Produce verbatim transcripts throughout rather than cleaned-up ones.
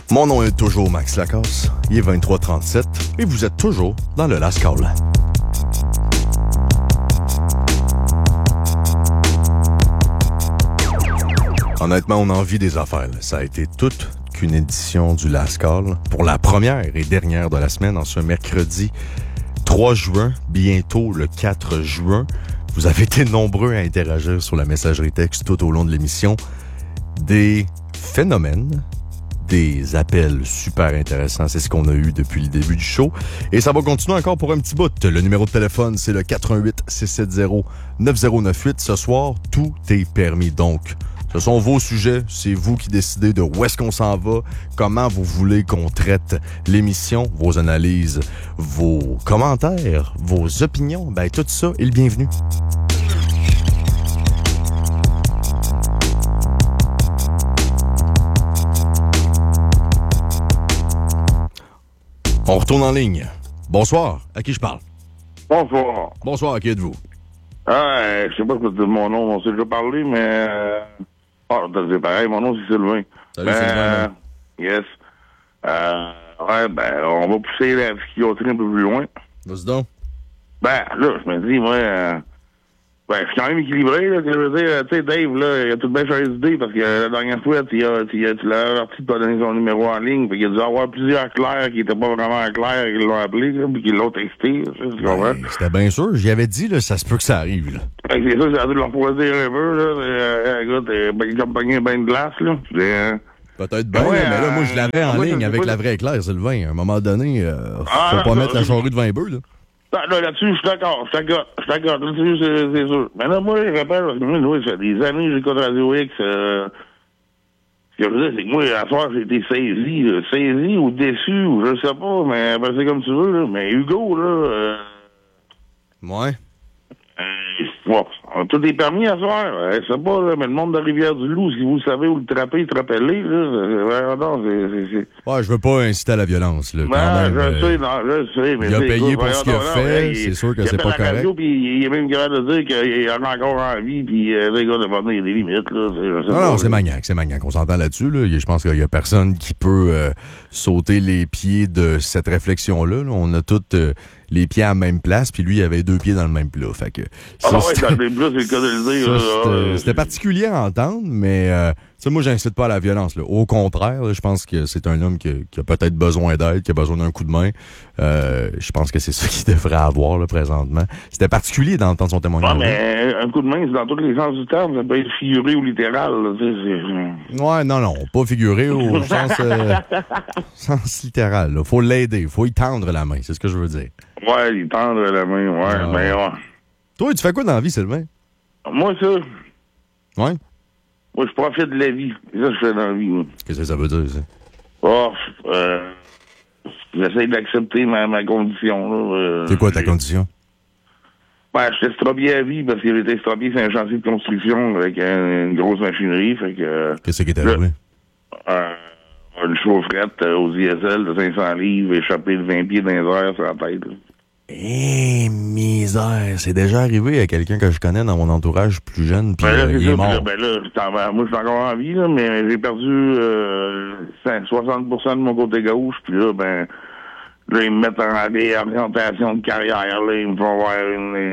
Mon nom est toujours Max Lacasse, il est vingt-trois trente-sept et vous êtes toujours dans le Last Call. Honnêtement, on en vit des affaires. Là. Ça a été toute qu'une édition du Last Call pour la première et dernière de la semaine en ce mercredi trois juin, bientôt le quatre juin. Vous avez été nombreux à interagir sur la messagerie texte tout au long de l'émission. Des phénomènes, des appels super intéressants, c'est ce qu'on a eu depuis le début du show. Et ça va continuer encore pour un petit bout. Le numéro de téléphone, c'est le quatre un huit, six sept zéro, neuf zéro neuf huit. Ce soir, tout est permis. Donc, ce sont vos sujets, c'est vous qui décidez de où est-ce qu'on s'en va, comment vous voulez qu'on traite l'émission, vos analyses, vos commentaires, vos opinions. Ben, tout ça est le bienvenu. On retourne en ligne. Bonsoir. À qui je parle? Bonsoir. Bonsoir. À qui êtes-vous? Ah, je sais pas ce que c'est mon nom. On s'est déjà parlé, mais... Euh... Ah, c'est pareil. Mon nom, c'est Sylvain. Salut, ben, Sylvain. Euh, yes. Euh... Ouais, ben, on va pousser la psychiatrie un peu plus loin. Vas-y donc. Ben, là, je me dis, moi... Euh... Ben, je suis quand même équilibré, là. Je veux dire, tu sais, Dave, là, il a tout bien changé d'idée parce que la dernière fois, tu, as, tu, as, tu l'as averti de pas donner son numéro en ligne. Fait qu'il a dû avoir plusieurs clercs qui étaient pas vraiment clairs et qui l'ont appelé, là, puis qui l'ont texté. Tu comprends? Ben, c'était bien sûr. J'y avais dit, là, ça se peut que ça arrive, là. Fait que c'est ça, ça a dû leur refroidir un peu, là. Euh, écoute, euh, ben, ils ont pogné un bain de glace, là. C'est, euh... Peut-être bien, ouais, là, mais là, moi, je l'avais en moi, ligne je sais avec pas, la vraie Claire, Sylvain. À un moment donné, euh, Ah, faut pas non, mettre non, la charrue devant les bœufs, là. Ah, là, là-dessus, je suis d'accord, je suis d'accord, je suis d'accord, là-dessus, c'est, c'est sûr. Mais là, moi, je rappelle, parce que moi, oui, ça fait des années que j'écoute Radio X, euh, ce que je veux dire, c'est que moi, à soir, j'ai été saisi, là, saisi ou déçu, ou je sais pas, mais, ben, c'est comme tu veux, là. Mais Hugo, là, euh, Ouais. Euh, bon, tout est permis à soir. Euh, c'est pas, là, mais le monde de Rivière-du-Loup, si vous savez où le trapper, trappez-le, là. Euh, non, c'est, c'est, c'est... Ouais, je veux pas inciter à la violence, là. Ben, Quand même, je euh, sais, non, je sais, mais... il a c'est, payé écoute, pour ce qu'il a non, fait, non, c'est sûr que il c'est a pas fait la correct. radio, puis il est même capable de dire qu'il en a encore envie, puis euh, les gars, de il y a des limites, là. Je sais Non, pas, non, c'est là. maniaque, c'est maniaque. On s'entend là-dessus, là. Je pense qu'il y a personne qui peut euh, sauter les pieds de cette réflexion-là, là. On a toutes euh, les pieds à la même place, puis lui, il avait deux pieds dans le même plat. Fait que... Ah ça, ouais, c'était- dans les plus, c'est le cas de le dire, ça, là. c'était- Ah, c'était particulier à entendre, mais euh, ça, moi, j'incite pas à la violence, là. Au contraire, là, je pense que c'est un homme qui a, qui a peut-être besoin d'aide, qui a besoin d'un coup de main. Euh, je pense que c'est ça qu'il devrait avoir, là, présentement. C'était particulier d'entendre son témoignage. Ouais, mais un coup de main, c'est dans tous les sens du terme, ça peut être figuré ou littéral, là, tu sais, c'est... Ouais, non, non, pas figuré au sens, euh, sens littéral. Là. Faut l'aider, faut y tendre la main, c'est ce que je veux dire. Ouais, il tendre la main, ouais, Ah, mais ouais. ouais. Toi, tu fais quoi dans la vie, Sylvain? Moi, ça, Ouais? moi, je profite de la vie. C'est ça que je fais dans la vie, moi. Qu'est-ce que ça veut dire, ça? Oh, euh, j'essaie d'accepter ma, ma condition, là. Euh, C'est quoi ta j'ai- condition? Ben, je suis estropié à vie parce que j'ai été estropié sur un chantier de construction avec un- une grosse machinerie, fait que... euh, Qu'est-ce qui est là, arrivé? euh, une chaufferette euh, au diesel de cinq cents livres échappée de vingt pieds dans les airs sur la tête, là. Eh, misère! C'est déjà arrivé à quelqu'un que je connais dans mon entourage plus jeune, puis Ben là, euh, c'est il ça, est puis là, mort. ben là, j'étais en- moi, je suis encore en vie, là, mais j'ai perdu euh, soixante pour cent de mon côté gauche, puis là, ben, là, ils me mettent en réorientation de carrière, là, ils me font voir une,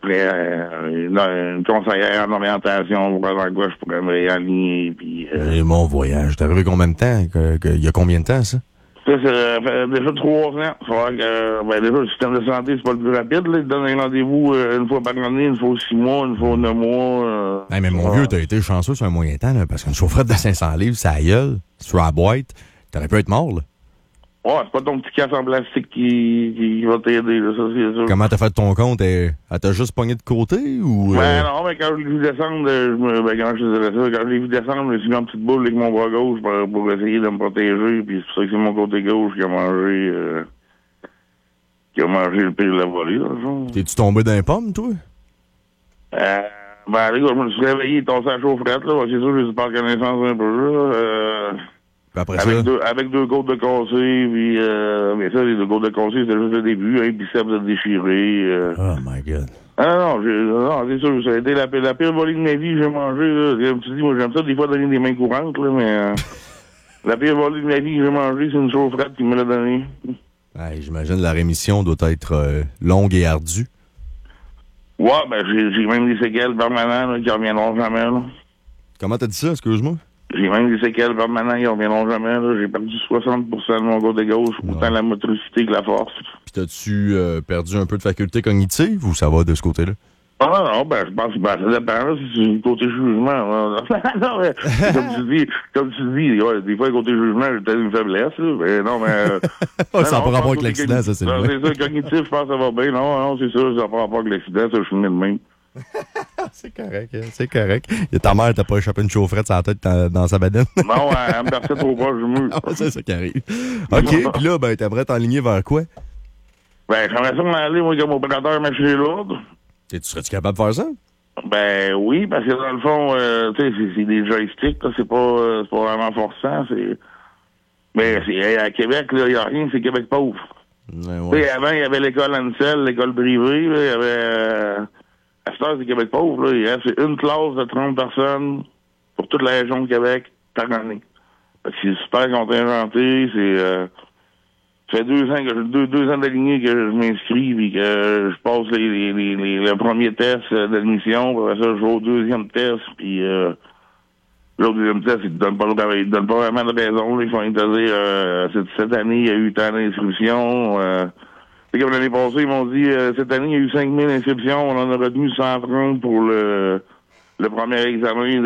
une, une conseillère en orientation pour voir dans quoi je pourrais me réaligner, puis... Euh, Et mon voyage, t'es arrivé combien de temps? Que, que- il y a combien de temps, ça? ça, ça fait déjà trois ans. Ça va que, ben, déjà, le système de santé, c'est pas le plus rapide, là. Ils te donnent un rendez-vous euh, une fois par année, une fois aux six mois, une fois aux neuf mois. Euh, Hey, mais mon ouais. vieux, t'as été chanceux sur un moyen temps, là, parce qu'une chaufferette de cinq cents livres, ça gueule, sur la boîte, t'aurais pu être mort, là. Ouais, c'est pas ton petit casse en plastique qui, qui, qui va t'aider, là, ça, c'est sûr. Comment t'as fait ton compte? Elle, elle t'a juste pogné de côté, ou... Ben euh, non, mais quand je l'ai vu descendre, euh, je me, ben, quand je te dirais ça, quand je l'ai vu descendre, je me suis mis en petite boule avec mon bras gauche pour, pour essayer de me protéger, puis c'est pour ça que c'est mon côté gauche qui a mangé, euh, qui a mangé le pire de la volée, là, genre. T'es-tu tombé d'un pomme, toi? Euh, ben, les gars, je me suis réveillé, tombé à la chaufferette, là, c'est sûr, j'ai par connaissance un peu, là, euh, Puis après avec ça... deux, avec deux côtes de cassé, puis, euh, mais ça, les deux côtes de cassé, c'était juste le début, un biceps de déchiré, euh. Oh my God. Ah non, j'ai, non, c'est sûr, ça a été la, la pire volée de ma vie que j'ai mangé, là. Comme tu dis, moi, j'aime ça, des fois, donner des mains courantes, là, mais, euh, La pire volée de ma vie que j'ai mangée, c'est une chaufferette qui me l'a donnée. Ouais, j'imagine la rémission doit être euh, longue et ardue. Ouais, ben j'ai, j'ai même des séquelles permanentes là, qui reviendront jamais. Là. Comment t'as dit ça, excuse-moi? J'ai même des séquelles permanentes qui reviendront jamais. Là. J'ai perdu soixante pour cent de mon côté gauche, ouais. Autant la motricité que la force. Puis t'as-tu euh, perdu un peu de faculté cognitive ou ça va de ce côté-là? Ah non, non, ben je pense que ben, ça dépend là, si c'est du côté jugement. non, mais, comme tu dis, comme tu dis, ouais, des fois, côté jugement, j'ai peut-être une faiblesse, là, mais non, mais... ouais, ça n'a pas rapport avec l'accident, ça, c'est vrai. C'est ça, cognitif, je pense que ça va bien. Non, non, c'est ça, ça n'a pas rapport avec l'accident, ça, je suis né de même. c'est correct, c'est correct. Et ta mère t'a pas échappé une chaufferette sur la tête dans, dans sa badine? non, elle me perçait trop proche du mur. Ah, c'est ça qui arrive. OK, puis là, ben, t'aimerais t'enligner vers quoi? Ben, j'aimerais ça m'en aller, moi, comme opérateur machine lourde. Tu serais-tu capable de faire ça? Ben oui, parce que dans le fond, euh, tu sais, c'est, c'est des joysticks, là, c'est pas, euh, c'est pas vraiment forçant, c'est... Mais c'est, à Québec, là, il n'y a rien, c'est Québec pauvre. Ouais, ouais. Tu sais, avant, il y avait l'école Ansel, l'école privée, là, il y avait... Euh, à cette heure, c'est Québec pauvre, là, il reste une classe de trente personnes pour toute la région de Québec par année. Parce que c'est super contingenté, c'est... Euh, Ça fait deux ans que je, deux, deux ans d'aligné que je m'inscris puis que je passe les, les, les, les, le premier test d'admission, puis après ça, je vais au deuxième test, puis euh, l'autre deuxième test, ils te donnent pas, ils te donnent pas vraiment de raison, là, ils font te dire euh, cette, cette année, il y a eu tant d'inscriptions. Euh, c'est comme l'année passée, ils m'ont dit euh, cette année, il y a eu cinq mille inscriptions, on en a retenu cent trente pour le le premier examen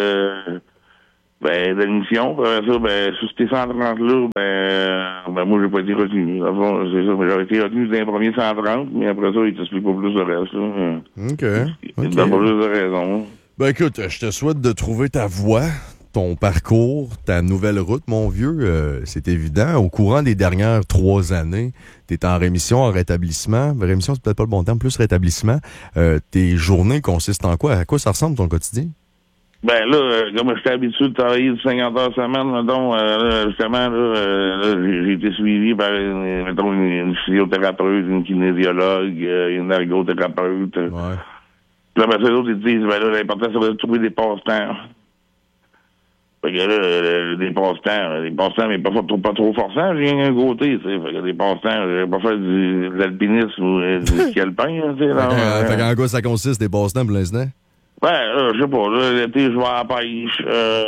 de Ben, d'admission, puis après ça, ben, sur ces cent trente-là, ben, ben, moi, j'ai pas été retenu. Enfin, c'est ça, mais j'avais été retenu dans les premiers cent trente, mais après ça, il t'explique pas plus de reste, là. OK. Il te donne pas plus de raison. Ben, écoute, je te souhaite de trouver ta voie, ton parcours, ta nouvelle route, mon vieux. Euh, c'est évident. Au courant des dernières trois années, t'es en rémission, en rétablissement. Rémission, c'est peut-être pas le bon terme, plus rétablissement. Euh, tes journées consistent en quoi? À quoi ça ressemble ton quotidien? Ben là, euh, comme j'étais habitué de travailler de cinquante heures semaine, mettons, euh, là, justement, là, euh, là j'ai, j'ai été suivi par une, mettons, une, une physiothérapeute, une kinésiologue, euh, une ergothérapeute. Ouais. Puis là, ben, les autres, ils disent, ben là, l'important, c'est de trouver des passe-temps. Fait que là, euh, des passe-temps, des passe-temps, mais pas trop, pas trop forçants, j'ai un côté, tu sais. Fait que des passe-temps, je vais pas faire du, de l'alpinisme ou euh, du ski alpin, tu sais. Fait, euh, fait qu'en quoi ça consiste, des passe-temps pour l'instant? Ben, euh, je sais pas, là, l'été, je vais à la pêche, euh,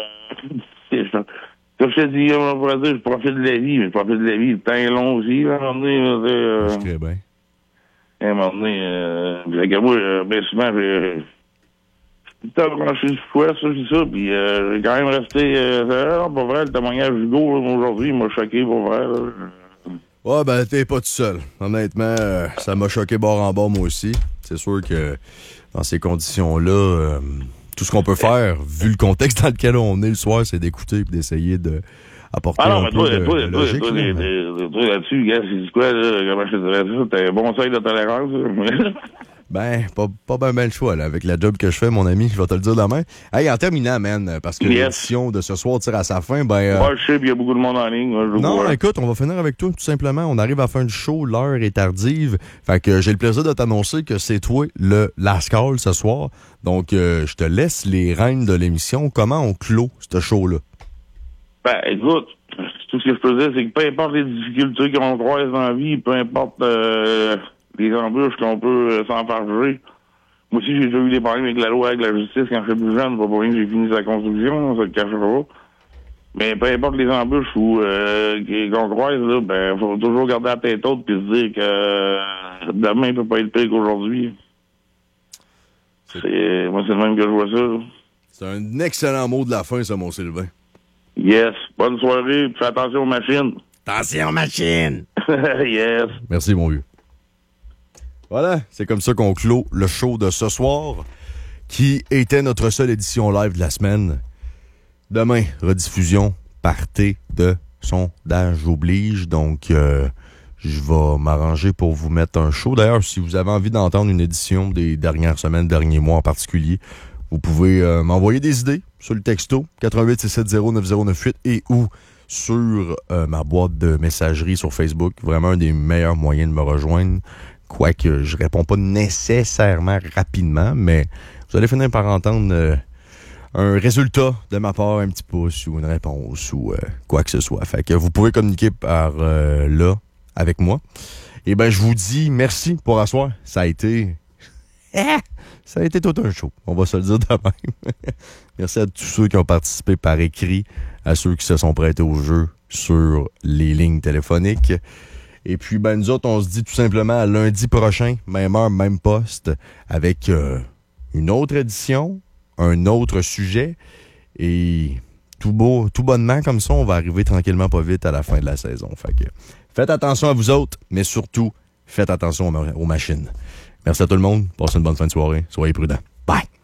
comme je te dis, on pourrait dire, je profite de la vie, mais je profite de la vie, le temps est long aussi, là, à un moment donné, là, euh, je très bien. À un moment donné, euh, fait que moi, euh, bien souvent, j'ai, tout le temps branché du fouet, ça, c'est ça, puis euh, j'ai quand même resté, euh, non, pas vrai, le témoignage d'Hugo, là, aujourd'hui, il m'a choqué, pour vrai, là. Ouais, ben, t'es pas tout seul. Honnêtement, euh, ça m'a choqué bord en bord, moi aussi. C'est sûr que dans ces conditions-là, euh, tout ce qu'on peut faire, vu le contexte dans lequel on est le soir, c'est d'écouter et d'essayer de apporter ah non, un mais peu toi, de, toi, de logique. Toi, là, toi, mais... toi, là-dessus, gars, c'est quoi, là, comment je te dirais ça? T'as un bon seuil de tolérance, là. Ben, pas, pas ben ben le choix, là. Avec la job que je fais, mon ami, je vais te le dire demain. Hey, en terminant, man, parce que yes. L'édition de ce soir tire à sa fin, ben... Euh... Ouais, je sais, puis il y a beaucoup de monde en ligne. Moi, je non, vois. Écoute, on va finir avec toi, tout simplement. On arrive à la fin du show, l'heure est tardive. Fait que j'ai le plaisir de t'annoncer que c'est toi le last call ce soir. Donc, euh, je te laisse les rênes de l'émission. Comment on clôt ce show-là? Ben, écoute, tout ce que je peux dire, c'est que peu importe les difficultés qu'on croise dans la vie, peu importe... Euh... les embûches qu'on peut euh, s'enfarger. Moi aussi, j'ai déjà eu des problèmes avec la loi, avec la justice quand j'étais plus jeune. Pas pour rien que j'ai fini sa construction, ça le cachera pas. Mais peu importe les embûches ou euh, qu'on croise, là, ben, faut toujours garder la tête haute et se dire que euh, demain peut pas être pire qu'aujourd'hui. C'est, moi, c'est le même que je vois ça. Là. C'est un excellent mot de la fin, ça, mon Sylvain. Yes. Bonne soirée. Fais attention aux machines. Attention aux machines. Yes. Merci, mon vieux. Voilà, c'est comme ça qu'on clôt le show de ce soir, qui était notre seule édition live de la semaine. Demain, rediffusion, partez de sondage oblige. Donc, euh, je vais m'arranger pour vous mettre un show. D'ailleurs, si vous avez envie d'entendre une édition des dernières semaines, derniers mois en particulier, vous pouvez euh, m'envoyer des idées sur le texto quatre un huit six sept zéro neuf zéro neuf huit et ou sur euh, ma boîte de messagerie sur Facebook. Vraiment un des meilleurs moyens de me rejoindre. Quoique je réponds pas nécessairement rapidement, mais vous allez finir par entendre euh, un résultat de ma part, un petit pouce ou une réponse ou euh, quoi que ce soit. Fait que vous pouvez communiquer par euh, là avec moi. Et ben je vous dis merci pour asseoir. Ça a été... Ça a été tout un show, on va se le dire de même. Merci à tous ceux qui ont participé par écrit, à ceux qui se sont prêtés au jeu sur les lignes téléphoniques. Et puis, ben nous autres, on se dit tout simplement à lundi prochain, même heure, même poste, avec euh, une autre édition, un autre sujet. Et tout beau, tout bonnement comme ça, on va arriver tranquillement pas vite à la fin de la saison. Fait que faites attention à vous autres, mais surtout, faites attention aux, aux machines. Merci à tout le monde. Passez une bonne fin de soirée. Soyez prudents. Bye!